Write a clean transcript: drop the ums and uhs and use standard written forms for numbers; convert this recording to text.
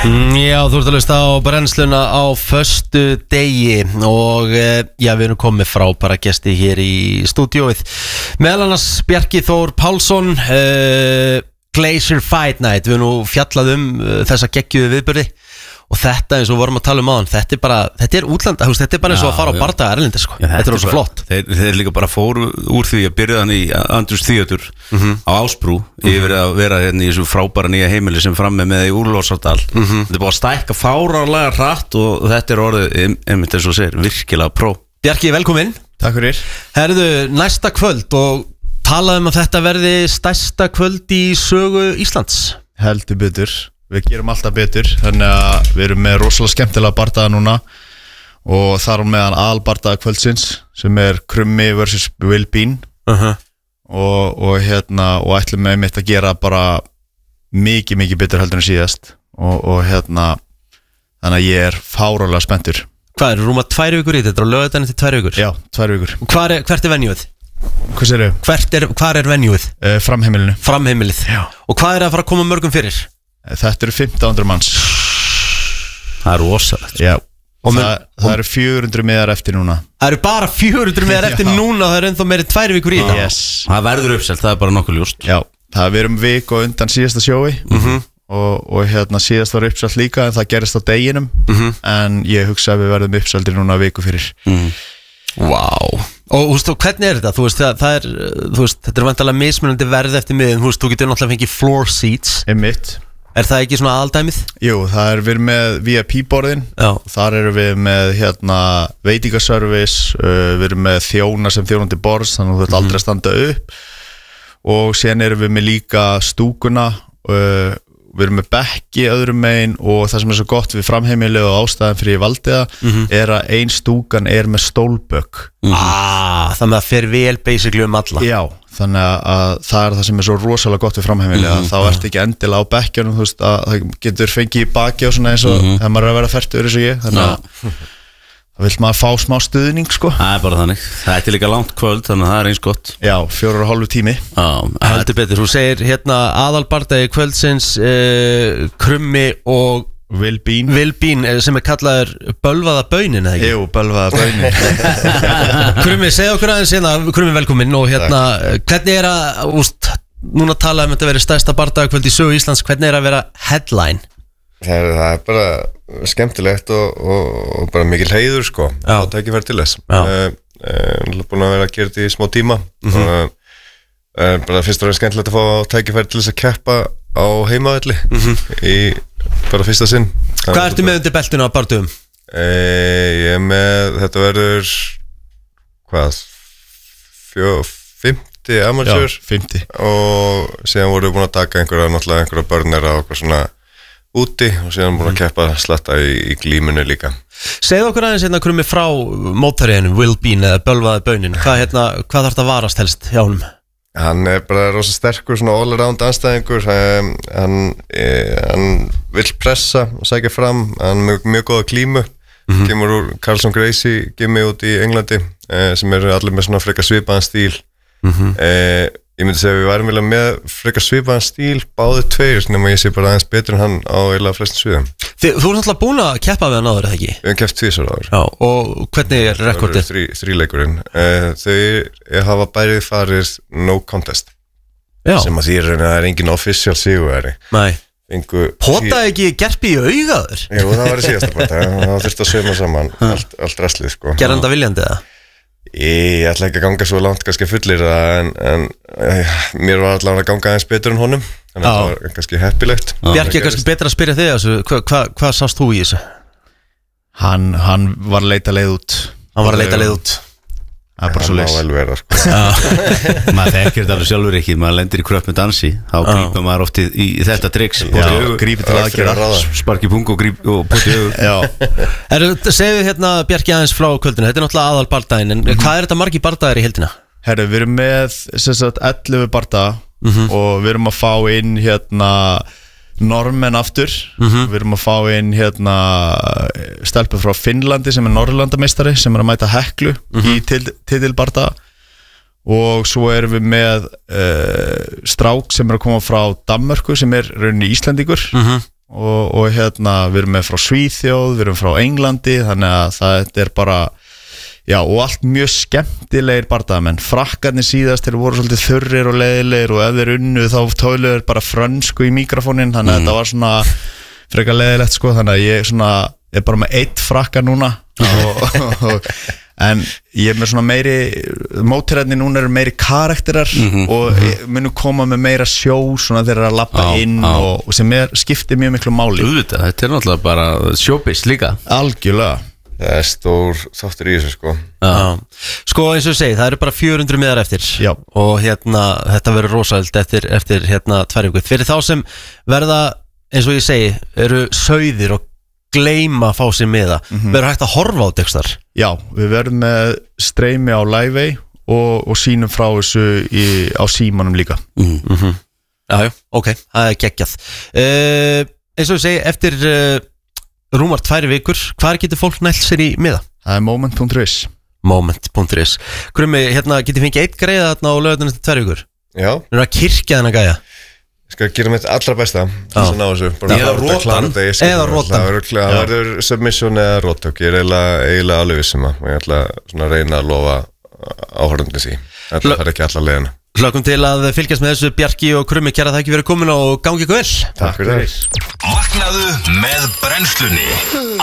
Já, þú ert að hlusta á brennsluna á föstu degi og já, við erum komið frábæra gesti hér í stúdíóið. Meðal annars Bjarki Þór Pálsson, Glacier Fight Night. Við erum nú fjallað þessa geggjuðu viðburði og þetta eins og vorum að tala áðan, þetta er útlanda, þetta er bara eins og að fara á bardaga erlendis sko. Þetta er rosa flott. Þeir líka bara fóru úr því að byrja hann í Andrús Theater á Ásbrú yfir að vera hérna í þessu frábæra nýja heimili sem framme með í Úlfarsárdal. Þetta er búið að stækka fáránlega hratt og þetta er orðið, einmitt eins og segir, virkilega pró. Bjarki, velkomin. Takk fyrir. Herðu, næsta kvöld og talaðum að þetta verði stærsta kvöld í sögu Íslands. Heldur betur. Við gerum alltaf betur, þannig að við erum með rosalega skemmtilega bardaga núna og þar á meðan aðalbardaga kvöldsins sem er Krummi vs. Will Bean og ætlum með mitt að gera bara mikið betur heldur en síðast og þannig að ég er fáránlega spenntur. Hvað eru rúma 2 vikur í þetta og lögðu þetta til 2 vikur? Já, 2 vikur. Hvert er venjúið? Hvað sér þau? Hvar er venjúið? Framheimilinu. Framheimilið. Já. Og hvað er að fara að koma mörgum fyrir? Þetta eru 1500 manns. Það er rosalegt. Já. Og það eru 400 miðar eftir núna. Það eru bara 400 miðar eftir núna. Það eru ennþá meiri 2 vikur í þetta. Yes. Það verður uppselt, það er bara nokkuð ljóst. Já, það við erum viku undan síðasta sjói og síðast var uppselt líka en það gerist á deginum en ég hugsa að við verðum uppseltir núna viku fyrir. Wow. Og hvernig er þetta? Þú veist, þetta er vantarlega mismunandi verð eftir miðin. Þú getur náttúrulega fengið floor seats. Einmitt. Er það ekki svona aðaldæmið? Jú, við erum með VIP-borðin. Þar erum við með veitingaservice, við erum með þjóna sem þjónandi borðs, þannig að þú þurft aldrei að standa upp. Og síðan erum við með líka stúkuna, við erum með bekki öðrum megin og það sem er svo gott við framheimilið og ástæðan fyrir ég valdi það er að ein stúkan er með stólbögg. Þannig að fer vel basically alla. Já, þannig að það er það sem er svo rosalega gott við framheimilið að þá ert ekki endilega á bekkjunum, þú veist, að það getur fengið í baki og svona eins og þegar maður er að vera fertur eins og ég, þannig að það vil maður fá smá stuðning sko. Það er bara þannig. Það er líka langt kvöld þannig að það er eins gott. Já, 4,5 tími. Heldur betur. Þú segir hérna aðalbardagi kvöldsins Krummi og Will Bean sem er kallaður bölvaða baunin eða ekki? Jú, bölvaða baunin. Krummi, segð okkur aðeins hérna, Krummi velkominn og hérna hvernig er að, núna talaðum þetta verið stærsta bardagakvöld í sögu Íslands, hvernig er að vera headline? Það er bara skemmtilegt og bara mikil heiður sko og tækifæri til þess. Búin að vera að gera þetta í smá tíma og bara fyrst og fremst skemmtilegt að fá tækifæri til þess að keppa á heimavelli í bara fyrsta sinn. Hvað ertu með undir beltinu á bardugum? Ég er með, þetta verður 50 amatör. Já, 50. Og síðan vorum við búin að taka einhverja börnir á eitthvað svona úti og síðan búin að keppa slatta í glímunu líka. Segð okkur aðeins hérna Krummi frá mótariðinu Will Bean eða bölvaði baunin. Hvað þarf þetta að varast helst hjá honum? Hann er bara rosa sterkur, svona all around anstæðingur. Hann vill pressa og sækja fram. Hann er mjög góða klímu. Kemur úr Carlson Gracie gimmi út í Englandi sem eru allir með svona frekar svipaðan stíl. Ég myndi segja að við værum vel með frekar svipaðan stíl báðir tveir nema ég sé bara aðeins betur en hann á eiginlega flestum sviðum. Þú ert náttúrulega búin að keppa við hann áður, eða ekki? Við hefum keppt 2 áður. Já, og hvernig er rekordið? Þríleikurinn. Þau hafa bærið farið no contest. Já. Sem að því að það er engin official sigurvegari. Nei. Potaði ekki gerpi í augaður? Jú, það var í síðasta pota. Það þurfti að sauma saman allt rastlið sko. Gerði hann það viljandi eða? Ég ætla ekki að ganga svo langt kannski fullir en mér var allavega að ganga aðeins betur en honum þannig að það var kannski heppilegt. Bjarki, kannski betra að spyrja þig þessu, hvað sást þú í þessu? Hann var að leita leið út. Það er bara svo leys. Það má vel vera sko. Maður þekkir þetta alveg sjálfur ekki. Maður lendir í kröpp með dansi. Þá grípar maður oft í þetta triks. Grípið til aðgerða. Sparki pung og poti auð. Segðu hérna Bjarki aðeins frá kvöldinu. Þetta er náttúrulega aðal bardaginn. En hvað er þetta margir bardagar í heildina? Herru, við erum með 11 bardaga og við erum að fá inn hérna normenn aftur. Við erum að fá inn hérna stelpu frá Finnlandi sem er Norðurlandameistari sem er að mæta Heklu í titilbardaga og svo erum við með strák sem er að koma frá Danmörku sem er rauninni Íslendingur og hérna við erum með frá Svíþjóð, við erum frá Englandi, þannig að þetta er bara, já, og allt mjög skemmtilegir bardagamenn. Frakkarnir síðast þeir voru svolítið þurrir og leiðilegir og ef þeir unnu þá töluðu þeir bara frönsku í mikrofónin, þannig að þetta var svona frekar leiðilegt sko, þannig að ég svona er bara með 1 frakka núna en ég er með svona meiri mótræðni núna eru meiri karakterar og munu koma með meira sjó svona þegar að lappa inn og sem skiptir mjög miklu máli. Þetta er náttúrulega bara showbiz líka. Algjörlega. Það er stór þáttur í þessu sko. Sko eins og ég segi, það eru bara 400 miðar eftir. Já. Og hérna, þetta verður rosalega eftir hérna 2 vikur. Fyrir þá sem verða, eins og ég segi, eru sauðir og gleyma að fá sér miða, verður hægt að horfa á Dexter? Já, við verðum með streymi á Liveway og sínum frá þessu á símanum líka. Já, ok, það er geggjað. Eins og ég segi, eftir rúmar 2 vikur, hvar getur fólk nælt sér í miða? Það er moment.is. Moment.is. Krummi, hérna, getur fengið 1 greiða þarna á lögutunum eftir 2 vikur? Já. Við erum að kirkja þennan gæja. Ég skal gera mitt allra besta þess að ná þessu. Eða rótan. Það verður submission eða rótök. Ég er eiginlega alveg vissum að ég ætla að reyna að lofa áhörðandi því. Það er ekki alla leiðina. Hlökkum til að fylgjast með þessu. Bjarki og Krummi, kæra þakki fyrir komin og gangi ykkur vel. Takk fyrir það. Vaknaðu með brennslunni.